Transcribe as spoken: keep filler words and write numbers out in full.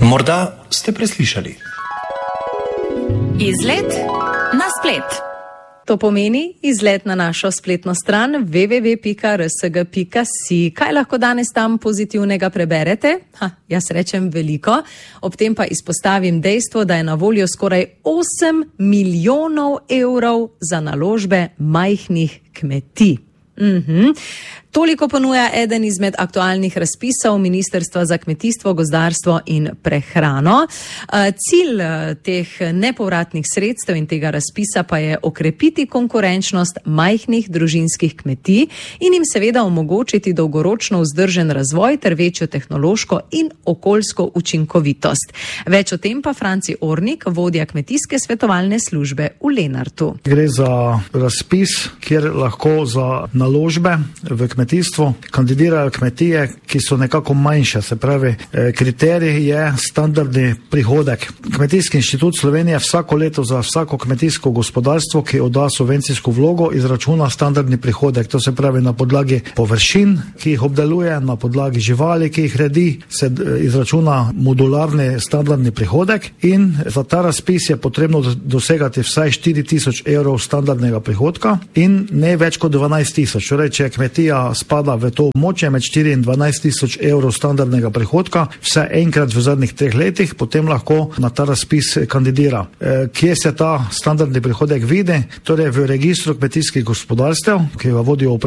Morda ste preslišali. Izlet na splet. To pomeni izlet na našo spletno stran w w w pika r s g pika si. Kaj lahko danes tam pozitivnega preberete? Ha, jaz rečem veliko. Ob tem pa izpostavim dejstvo, da je na voljo skoraj osem milijonov evrov za naložbe majhnih kmetij. Mhm. Toliko ponuja eden izmed aktualnih razpisov Ministrstva za kmetijstvo, gozdarstvo in prehrano. Cilj teh nepovratnih sredstev in tega razpisa pa je okrepiti konkurenčnost majhnih družinskih kmetij in jim seveda omogočiti dolgoročno vzdržen razvoj ter večjo tehnološko in okoljsko učinkovitost. Več o tem pa Franci Ornik, vodja kmetijske svetovalne službe v Lenartu. Gre za razpis, kjer lahko za naložbe v kmetijstvo kandidirajo kmetije, ki so nekako manjše, se pravi, kriterij je standardni prihodek. Kmetijski inštitut Slovenije vsako leto za vsako kmetijsko gospodarstvo, ki odda subvencijsko vlogo, izračuna standardni prihodek. To se pravi na podlagi površin, ki jih obdeluje, na podlagi živali, ki jih redi, se izračuna modularni standardni prihodek in za ta razpis je potrebno dosegati vsaj štiri tisoč evrov standardnega prihodka in ne več kot dvanajst tisoč. Torej, če kmetija spada v to območje med štiri in dvanajst tisoč evrov standardnega prihodka, vse enkrat v zadnjih treh letih, potem lahko na ta razpis kandidira. E, kje se ta standardni prihodek vidi? Torej v registru kmetijskih gospodarstev, ki ga vodijo